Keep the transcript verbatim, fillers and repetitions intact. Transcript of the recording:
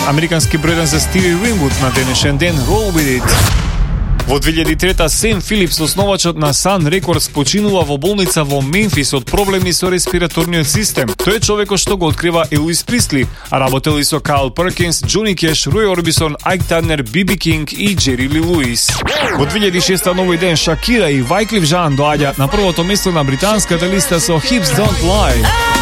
Американски број еден за Стиви Уинвуд на денешен ден Roll With It. Во две илјади и трета Сем Филипс, основачот на Sun Records, починува во болница во Мемфис од проблеми со респираторниот систем. Тој е човекот што го открива Елвис Присли, а работел и со Кайл Перкинс, Джони Кеш, Рој Орбисон, Айк Танер, Би Би Кинг и Джери Ли Луис. Во две илјади и шеста новој ден Шакира и Вајклиф Жан доаѓаат на првото место на британската листа со Hips Don't Lie.